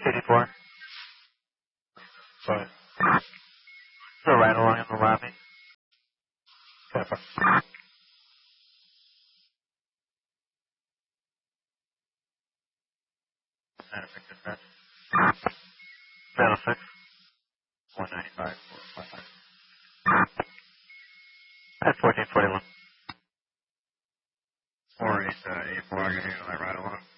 84. Sorry. So right along in the lobby. Pepper. 706. 195. 455. That's 1441. 484, I can handle that right along.